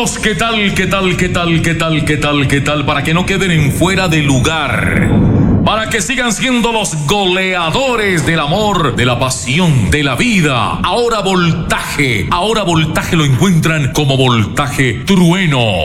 amigos, ¿qué tal? Para que no queden en fuera de lugar. Para que sigan siendo los goleadores del amor, de la pasión, de la vida. Ahora Voltaje lo encuentran como Voltaje Trueno.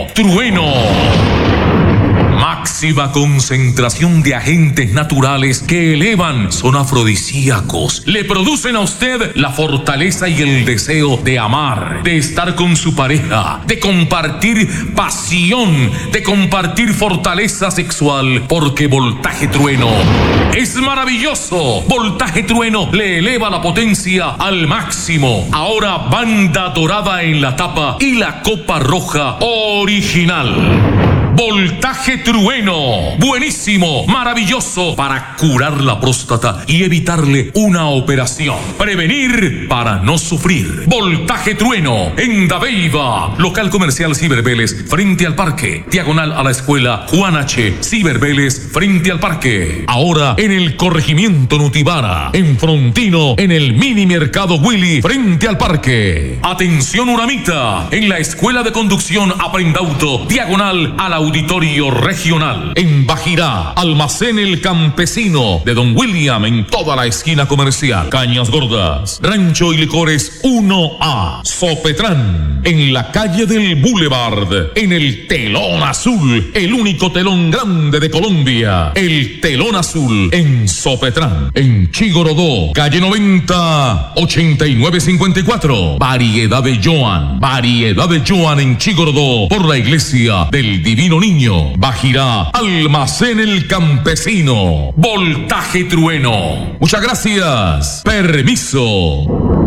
Máxima concentración de agentes naturales que elevan, son afrodisíacos. Le producen a usted la fortaleza y el deseo de amar, de estar con su pareja, de compartir pasión, de compartir fortaleza sexual, porque Voltaje Trueno es maravilloso. Voltaje Trueno le eleva la potencia al máximo. Ahora banda dorada en la tapa y la copa roja original. Voltaje Trueno, buenísimo, maravilloso para curar la próstata y evitarle una operación. Prevenir para no sufrir. Voltaje Trueno, en Dabeiba, local comercial Cibervélez, frente al parque, diagonal a la escuela Juan H. Cibervélez, frente al parque. Ahora en el corregimiento Nutibara, en Frontino, en el mini mercado Willy, frente al parque. Atención Uramita, en la escuela de conducción Aprendauto, diagonal a la Auditorio Regional. En Bajirá, almacén El Campesino de Don William en toda la esquina comercial. Cañas Gordas, Rancho y Licores 1A. Sopetrán, en la calle del Boulevard, en el Telón Azul, el único telón grande de Colombia. El Telón Azul en Sopetrán. En Chigorodó, calle 90, 8954. Variedad de Joan en Chigorodó, por la iglesia del Divino Niño. Bajirá, almacén El Campesino. Voltaje Trueno. Muchas gracias. Permiso.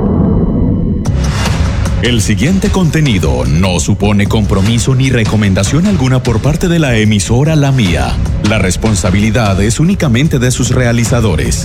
El siguiente contenido no supone compromiso ni recomendación alguna por parte de la emisora La Mía. La responsabilidad es únicamente de sus realizadores.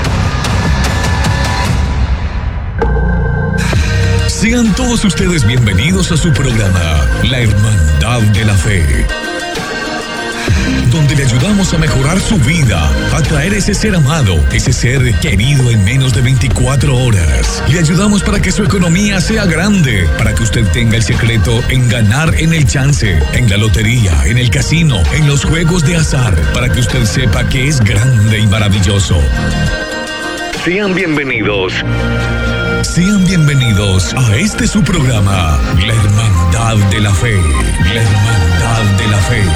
Sean todos ustedes bienvenidos a su programa, La Hermandad de la Fe, donde le ayudamos a mejorar su vida, a traer ese ser amado, ese ser querido en menos de 24 horas. Le ayudamos para que su economía sea grande, para que usted tenga el secreto en ganar en el chance, en la lotería, en el casino, en los juegos de azar, para que usted sepa que es grande y maravilloso. Sean bienvenidos a este su programa, La Hermandad de la Fe, La Hermandad de la Fe.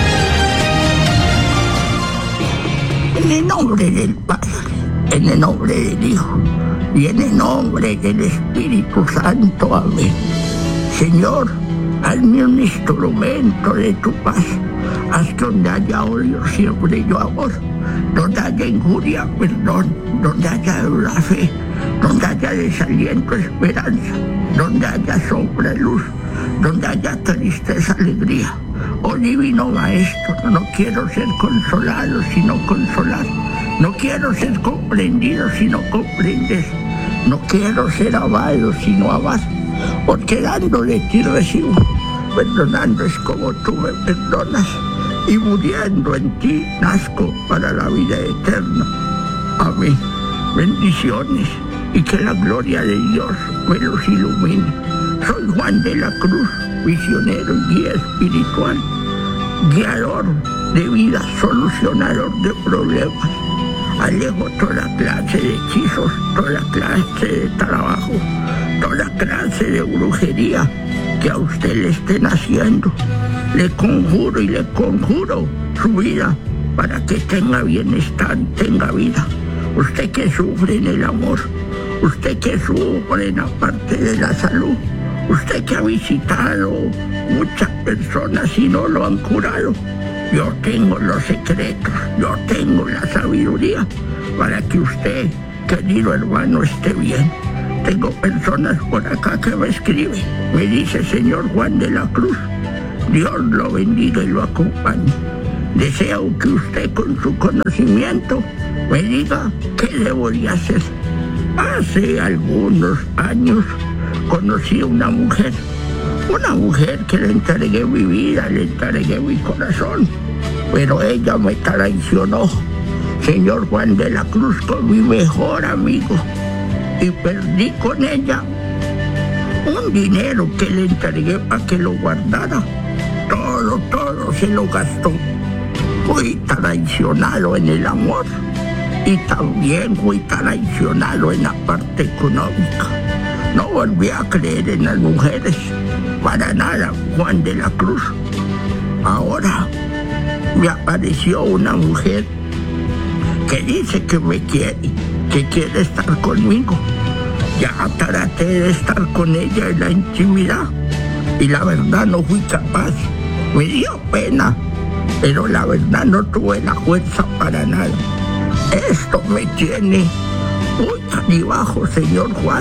En el nombre del Padre, en el nombre del Hijo y en el nombre del Espíritu Santo. Amén. Señor, hazme un instrumento de tu paz. Haz que donde haya odio siempre yo amor, donde haya injuria perdón, donde haya dura fe, donde haya desaliento esperanza, donde haya sombra luz, donde haya tristeza alegría. Oh divino Maestro, no quiero ser consolado sino consolar, no quiero ser comprendido sino comprender, no quiero ser amado sino amar, porque dando de ti recibo, perdonando es como tú me perdonas, y muriendo en ti nazco para la vida eterna. Amén. Bendiciones, y que la gloria de Dios me los ilumine. Soy Juan de la Cruz, misionero y guía espiritual, guiador de vida, solucionador de problemas. Alejo toda clase de hechizos, toda clase de trabajo, toda clase de brujería que a usted le estén haciendo. Le conjuro y le conjuro su vida para que tenga bienestar, tenga vida. Usted que sufre en el amor, usted que sufre en la parte de la salud, usted que ha visitado muchas personas y no lo han curado, yo tengo los secretos, yo tengo la sabiduría para que usted, querido hermano, esté bien. Tengo personas por acá que me escriben, me dice: señor Juan de la Cruz, Dios lo bendiga y lo acompañe. Deseo que usted con su conocimiento me diga qué debo de hacer. Hace algunos años conocí a una mujer que le entregué mi vida, le entregué mi corazón, pero ella me traicionó. Señor Juan de la Cruz, con mi mejor amigo, y perdí con ella Un dinero que le entregué para que lo guardara, todo se lo gastó. Fui traicionado en el amor y también fui traicionado en la parte económica. No volví a creer en las mujeres, para nada, Juan de la Cruz. Ahora me apareció una mujer que dice que me quiere, que quiere estar conmigo. Ya traté de estar con ella en la intimidad y la verdad no fui capaz. Me dio pena, pero la verdad no tuve la fuerza para nada. Esto me tiene muy caribajo, señor Juan,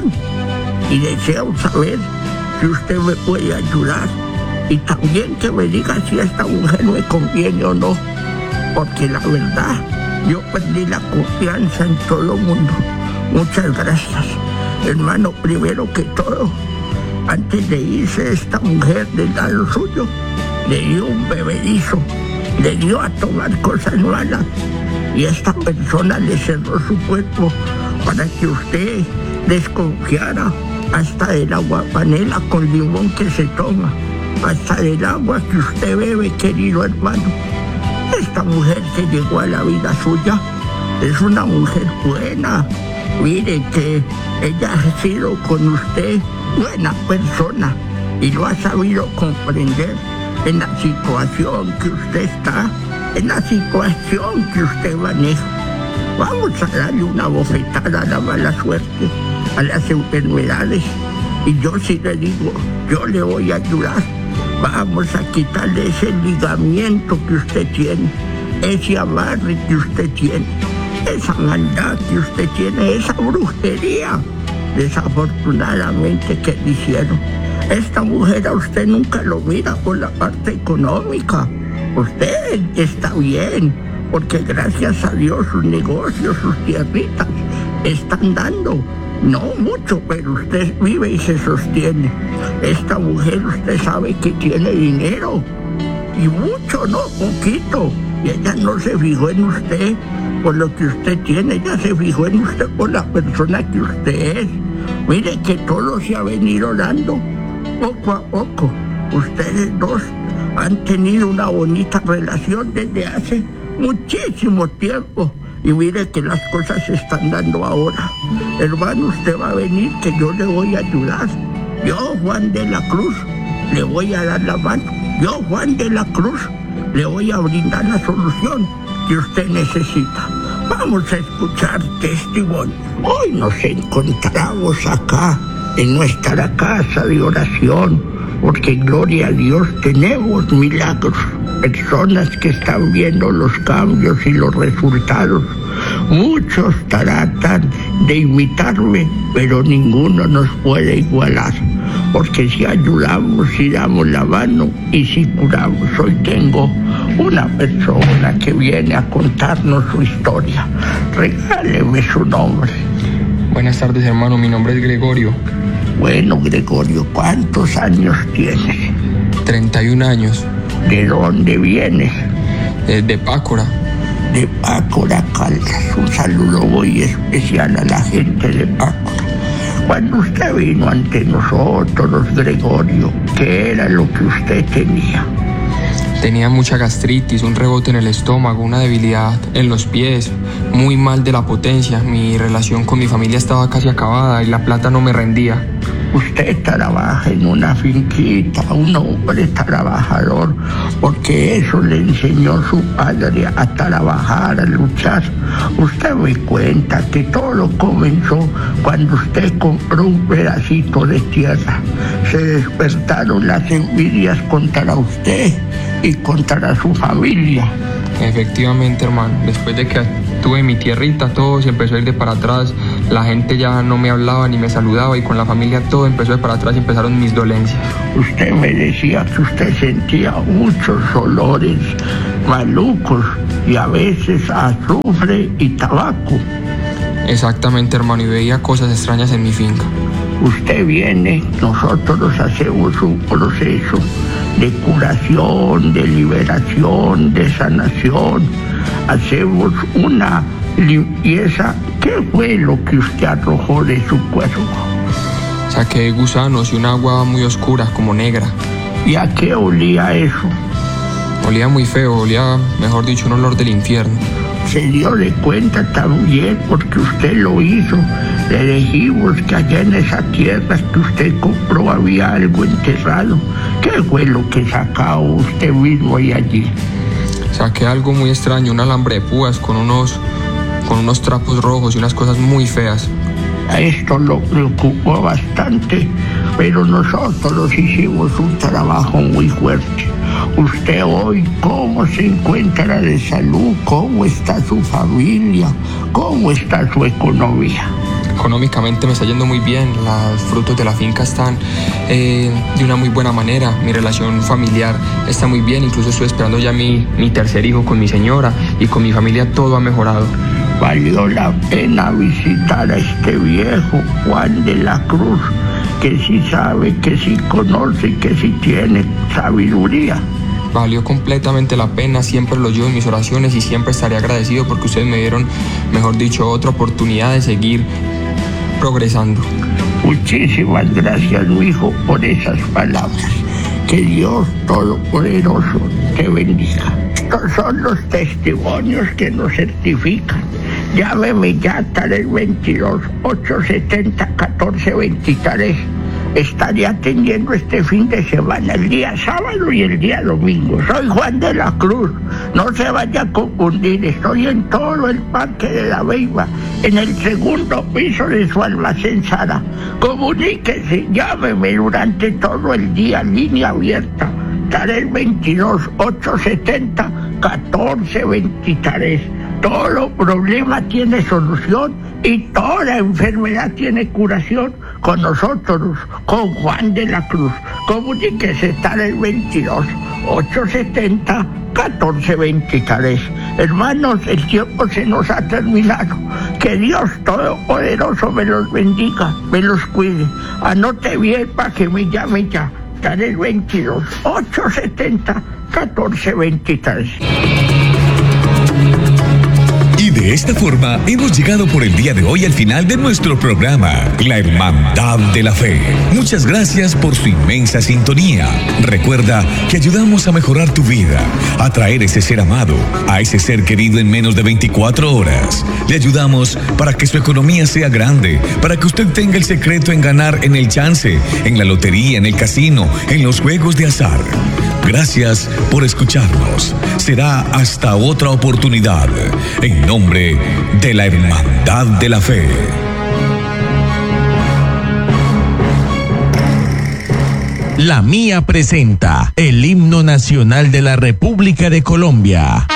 y deseo saber si usted me puede ayudar y también que me diga si esta mujer me conviene o no, porque la verdad yo perdí la confianza en todo el mundo. Muchas gracias, hermano. Primero que todo, antes de irse esta mujer del lado suyo, le dio un bebedizo, le dio a tomar cosas malas y esta persona le cerró su cuerpo para que usted desconfiara hasta del agua panela con limón que se toma, hasta del agua que usted bebe, querido hermano. Esta mujer que llegó a la vida suya es una mujer buena. Mire que ella ha sido con usted buena persona y lo ha sabido comprender en la situación que usted está, en la situación que usted maneja. Vamos a darle una bofetada a la mala suerte, a las enfermedades, y yo sí le digo, yo le voy a ayudar. Vamos a quitarle ese ligamiento que usted tiene, ese amarre que usted tiene, esa maldad que usted tiene, esa brujería, desafortunadamente, que le hicieron. Esta mujer a usted nunca lo mira por la parte económica. Usted está bien, porque gracias a Dios sus negocios, sus tierritas están dando. No mucho, pero usted vive y se sostiene. Esta mujer usted sabe que tiene dinero, y mucho, no poquito. Y ella no se fijó en usted por lo que usted tiene, ella se fijó en usted por la persona que usted es. Mire que todo se ha venido dando poco a poco. Ustedes dos han tenido una bonita relación desde hace muchísimo tiempo. Y mire que las cosas se están dando ahora. Hermano, usted va a venir, que yo le voy a ayudar. Yo, Juan de la Cruz, le voy a dar la mano. Yo, Juan de la Cruz, le voy a brindar la solución que usted necesita. Vamos a escuchar testimonio. Hoy nos encontramos acá, en nuestra casa de oración, porque gloria a Dios tenemos milagros. Personas que están viendo los cambios y los resultados. Muchos tratan de imitarme, pero ninguno nos puede igualar, porque si ayudamos, si damos la mano y si curamos. Hoy tengo una persona que viene a contarnos su historia. Regáleme su nombre. Buenas tardes, hermano, mi nombre es Gregorio. Bueno, Gregorio, ¿cuántos años tienes? 31 años. ¿De dónde vienes? De Pácora. De Pácora, Caldas. Un saludo muy especial a la gente de Pácora. Cuando usted vino ante nosotros, Gregorio, ¿qué era lo que usted tenía? Tenía mucha gastritis, un rebote en el estómago, una debilidad en los pies, muy mal de la potencia. Mi relación con mi familia estaba casi acabada y la plata no me rendía. Usted trabaja en una finquita, un hombre trabajador, porque eso le enseñó su padre a trabajar, a luchar. Usted me cuenta que todo comenzó cuando usted compró un pedacito de tierra. Se despertaron las envidias contra usted y contra su familia. Efectivamente, hermano, después de que tuve mi tierrita, todo se empezó a ir de para atrás. La gente ya no me hablaba ni me saludaba, y con la familia todo empezó de para atrás y empezaron mis dolencias. Usted me decía que usted sentía muchos olores malucos y a veces azufre y tabaco. Exactamente, hermano, y veía cosas extrañas en mi finca. Usted viene, nosotros hacemos un proceso de curación, de liberación, de sanación. Hacemos una limpieza. ¿Qué fue lo que usted arrojó de su cuerpo? Saqué gusanos y un agua muy oscura, como negra. ¿Y a qué olía eso? Olía muy feo, olía, mejor dicho, un olor del infierno. Se dio de cuenta también porque usted lo hizo. Le dijimos que allá en esa tierra que usted compró había algo enterrado. ¿Qué fue lo que sacó usted mismo ahí allí? Saqué algo muy extraño, un alambre de púas con unos trapos rojos y unas cosas muy feas. A esto lo preocupó bastante, pero nosotros hicimos un trabajo muy fuerte. Usted hoy, ¿cómo se encuentra de salud? ¿Cómo está su familia? ¿Cómo está su economía? Económicamente me está yendo muy bien, los frutos de la finca están de una muy buena manera, mi relación familiar está muy bien, incluso estoy esperando ya mi tercer hijo con mi señora y con mi familia todo ha mejorado. Valió la pena visitar a este viejo Juan de la Cruz, que sí sabe, que sí conoce, que sí tiene sabiduría. Valió completamente la pena, siempre lo llevo en mis oraciones y siempre estaré agradecido porque ustedes me dieron, mejor dicho, otra oportunidad de seguir progresando. Muchísimas gracias, mi hijo, por esas palabras. Que Dios Todopoderoso te bendiga. Estos son los testimonios que nos certifican. Llámeme ya, Tarek 22 870 1423. Estaré atendiendo este fin de semana, el día sábado y el día domingo. Soy Juan de la Cruz, no se vaya a confundir, estoy en todo el Parque de la Beiba, en el segundo piso de su almacén Sara. Comuníquese, llámeme durante todo el día, línea abierta, Tarek 22 870 1423. Todo problema tiene solución y toda enfermedad tiene curación con nosotros, con Juan de la Cruz. Comuníquese, Tarek 22 870 1423. Hermanos, el tiempo se nos ha terminado. Que Dios Todopoderoso me los bendiga, me los cuide. Anote bien para que me llame ya. Tarek 22 870 1423. Y de esta forma hemos llegado por el día de hoy al final de nuestro programa, La Hermandad de la Fe. Muchas gracias por su inmensa sintonía. Recuerda que ayudamos a mejorar tu vida, a traer ese ser amado, a ese ser querido en menos de 24 horas. Le ayudamos para que su economía sea grande, para que usted tenga el secreto en ganar en el chance, en la lotería, en el casino, en los juegos de azar. Gracias por escucharnos. Será hasta otra oportunidad. En nombre de la Hermandad de la Fe. La Mía presenta el himno nacional de la República de Colombia.